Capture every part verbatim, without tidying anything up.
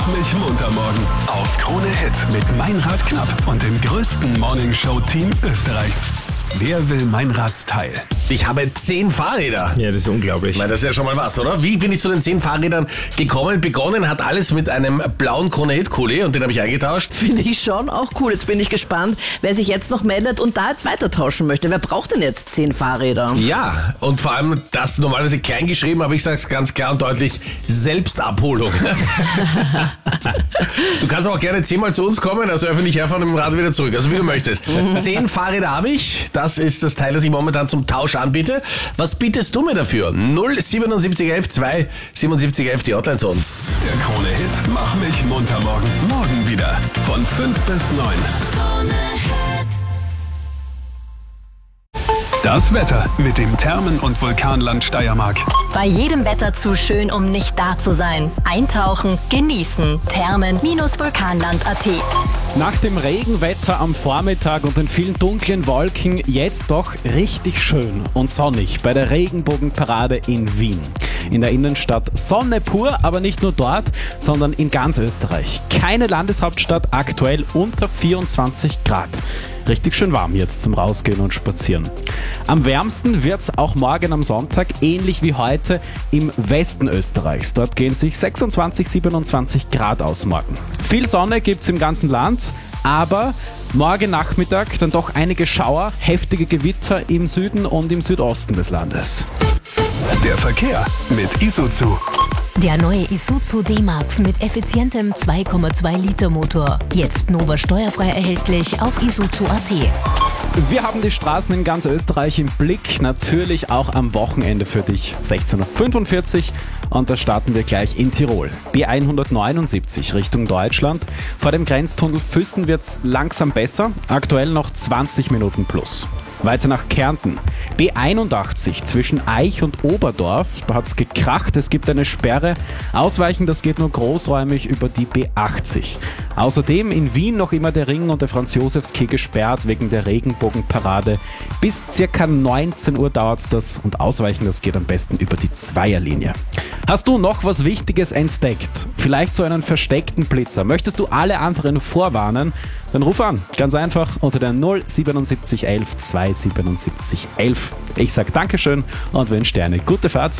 mich munter morgen auf Krone Hit mit Meinrad Knapp und dem größten Morningshow-Team Österreichs. Wer will Meinrads Teil? Ich habe zehn Fahrräder. Ja, das ist unglaublich. Na, das ist ja schon mal was, oder? Wie bin ich zu den zehn Fahrrädern gekommen? Begonnen hat alles mit einem blauen Krone-Hit-Kuli und den habe ich eingetauscht. Finde ich schon auch cool. Jetzt bin ich gespannt, wer sich jetzt noch meldet und da jetzt weiter tauschen möchte. Wer braucht denn jetzt zehn Fahrräder? Ja, und vor allem das normalerweise klein geschrieben, aber ich sage es ganz klar und deutlich, Selbstabholung. Du kannst auch gerne zehnmal zu uns kommen, also öffentlich herfahren und im Rad wieder zurück, also wie du möchtest. Zehn Fahrräder habe ich, das ist das Teil, das ich momentan zum Tausch anbiete. Was bietest du mir dafür? null siebenundsiebzig elf zwei siebenundsiebzig elf, die Hotline zu uns. Der Krone-Hit Mach mich munter morgen. Morgen wieder von fünf bis neun. Das Wetter mit dem Thermen- und Vulkanland Steiermark. Bei jedem Wetter zu schön, um nicht da zu sein. Eintauchen, genießen. Thermen-vulkanland punkt at. Nach dem Regenwetter am Vormittag und den vielen dunklen Wolken jetzt doch richtig schön und sonnig bei der Regenbogenparade in Wien. In der Innenstadt Sonne pur, aber nicht nur dort, sondern in ganz Österreich. Keine Landeshauptstadt aktuell unter vierundzwanzig Grad. Richtig schön warm jetzt zum Rausgehen und Spazieren. Am wärmsten wird's auch morgen am Sonntag, ähnlich wie heute im Westen Österreichs. Dort gehen sich sechsundzwanzig, siebenundzwanzig Grad aus morgen. Viel Sonne gibt's im ganzen Land, aber morgen Nachmittag dann doch einige Schauer, heftige Gewitter im Süden und im Südosten des Landes. Der Verkehr mit Isuzu. Der neue Isuzu D-Max mit effizientem zwei Komma zwei Liter Motor. Jetzt Nova steuerfrei erhältlich auf isuzu punkt at. Wir haben die Straßen in ganz Österreich im Blick, natürlich auch am Wochenende für dich. sechzehn Uhr fünfundvierzig und da starten wir gleich in Tirol. B hundertneunundsiebzig Richtung Deutschland. Vor dem Grenztunnel Füssen wird's langsam besser, aktuell noch zwanzig Minuten plus. Weiter nach Kärnten. B einundachtzig zwischen Aich und Oberdorf. Da hat's gekracht, es gibt eine Sperre. Ausweichen, das geht nur großräumig über die B achtzig. Außerdem in Wien noch immer der Ring und der Franz-Josefs-Quai gesperrt wegen der Regenbogenparade. Bis circa neunzehn Uhr dauert's das und ausweichen, das geht am besten über die Zweierlinie. Hast du noch was Wichtiges entdeckt? Vielleicht so einen versteckten Blitzer? Möchtest du alle anderen vorwarnen? Dann ruf an, ganz einfach unter der null siebenundsiebzig elf zwei siebenundsiebzig elf. Ich sag Dankeschön und wünsche dir eine gute Fahrt.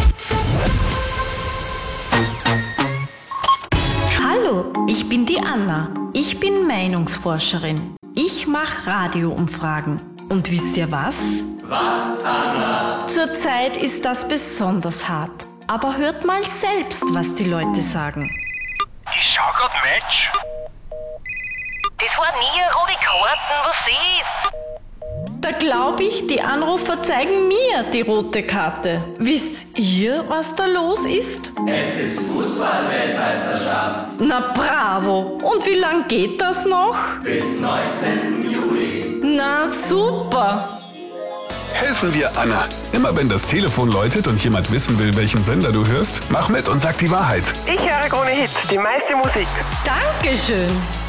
Hallo, ich bin die Anna. Ich bin Meinungsforscherin. Ich mache Radioumfragen. Und wisst ihr was? Was, Anna? Zurzeit ist das besonders hart. Aber hört mal selbst, was die Leute sagen. Ich schau grad Match. Das war nie eine rote Karten, was ist? Da glaube ich, die Anrufer zeigen mir die rote Karte. Wisst ihr, was da los ist? Es ist Fußball-Weltmeisterschaft. Na bravo! Und wie lang geht das noch? Bis neunzehnten Juli. Na super! Helfen wir Anna. Immer wenn das Telefon läutet und jemand wissen will, welchen Sender du hörst, mach mit und sag die Wahrheit. Ich höre Krone Hit, die meiste Musik. Dankeschön!